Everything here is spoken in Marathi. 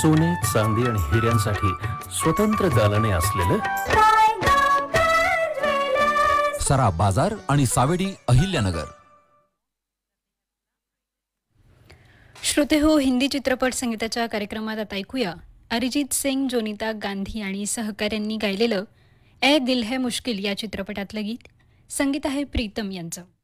सोने, चांदी आणि हिऱ्यांसाठी स्वतंत्र दालने असलेलं सराफ बाजार आणि सावेडी अहिल्यानगर. श्रोते हो, हिंदी चित्रपट संगीताच्या कार्यक्रमात आता ऐकूया अरिजित सिंग, जोनिता गांधी आणि सहकाऱ्यांनी गायलेलं ए दिल है मुश्किल या चित्रपटातलं गीत. संगीत आहे प्रीतम यांचं.